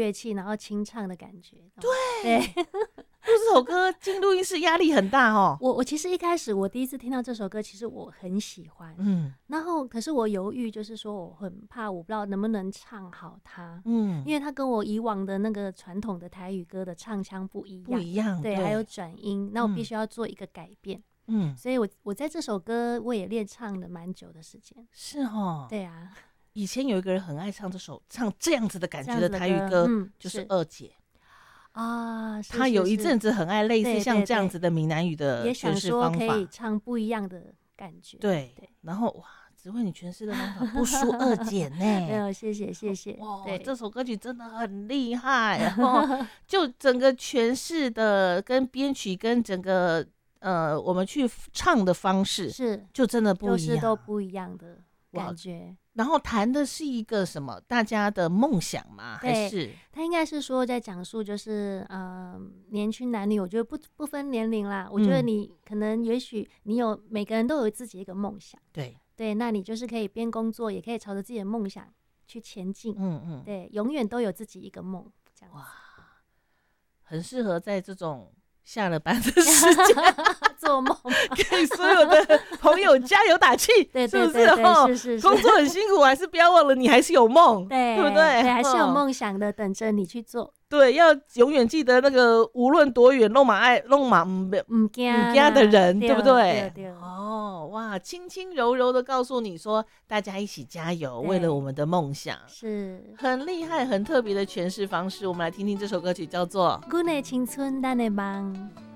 乐器，然后清唱的感觉。 对，录这首歌进录音室压力很大哦。 我其实一开始我第一次听到这首歌，其实我很喜欢，然后可是我犹豫，就是说我很怕，我不知道能不能唱好它，因为它跟我以往的那个传统的台语歌的唱腔不一样，对，还有转音，那我必须要做一个改变，所以我在这首歌我也练唱了蛮久的时间。 是哦， 对啊， 以前有一个人很爱唱这样子的感觉的台语歌，就是二姐。他有一阵子很爱类似像这样子的闽南语的诠释方法， 也想说可以唱不一样的感觉。 对，然后哇，只会你诠释的方法不输二姐呢。 没有，谢谢。 哇，这首歌曲真的很厉害，就整个诠释的跟编曲跟整个我们去唱的方式就真的不一样， 就是都不一样的感觉。 然后谈的是一个什么？大家的梦想吗？还是他应该是说在讲述，就是年轻男女，我觉得不分年龄啦。我觉得你可能也许你每个人都有自己一个梦想，对，那你就是可以边工作，也可以朝着自己的梦想去前进。对，永远都有自己一个梦，这样。哇， 很适合在这种下了班的时间做梦， 给所有的朋友加油打气， 对， 是不是？是工作很辛苦，还是不要忘了你还是有梦，对不对？ 对，还是有梦想的，等着你去做。 对，要永远记得那个无论多远，弄马不惊的人，对不对？哇，轻轻柔柔的告诉你说，大家一起加油，为了我们的梦想， 是很厉害、很特别的诠释方式。我们来听听这首歌曲，叫做 《阮的青春咱的梦》。